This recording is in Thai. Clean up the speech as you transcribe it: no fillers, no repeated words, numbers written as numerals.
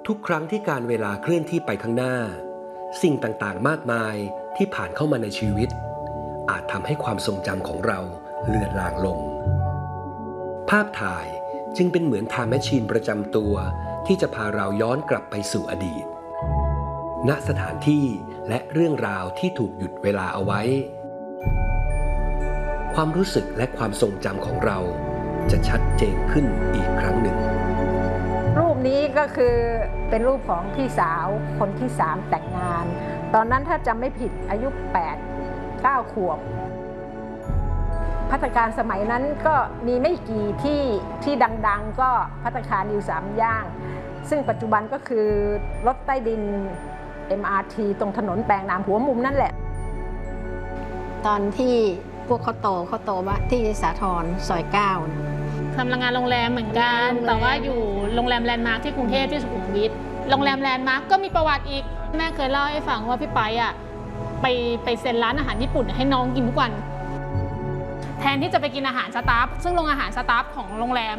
ทุกครั้งที่การเวลาเคลื่อนที่ไปข้างหน้าสิ่งต่างๆมากมายที่ผ่านเข้ามาในชีวิตอาจทำให้ความทรงจำของเราเลือนลางลงภาพถ่ายจึงเป็นเหมือนไทม์แมชชีนประจำตัวที่จะพาเราย้อนกลับไปสู่อดีตณสถานที่และเรื่องราวที่ถูกหยุดเวลาเอาไว้ความรู้สึกและความทรงจำของเราจะชัดเจนขึ้นอีกครั้งหนึ่งรูปนี้ก็คือเป็นรูปของพี่สาวคนที่3แต่งงานตอนนั้นถ้าจำไม่ผิดอายุ8-9 ขวบภัตตาคารสมัยนั้นก็มีไม่กี่ที่ดังๆก็ภัตตาคารนิว3 ย่างซึ่งปัจจุบันก็คือรถใต้ดิน MRT ตรงถนนแปลงนามหัวมุมนั่นแหละตอนที่พวกเขาโตว่าที่สาทรซอย9 ทำงานโรงแรมเหมือนกันแต่ว่าอยู่โรงแรมแลนด์มาร์คที่กรุงเทพที่สุขุมวิทโรงแรมแลนด์มาร์คก็มีประวัติอีกแม่เคยเล่าให้ฟังว่าพี่ไปไปเซ็นร้านอาหารญี่ปุ่นให้น้องกินทุกวันแทนที่จะไปกินอาหารสตาฟซึ่งโรงอาหารสตาฟของโรงแรม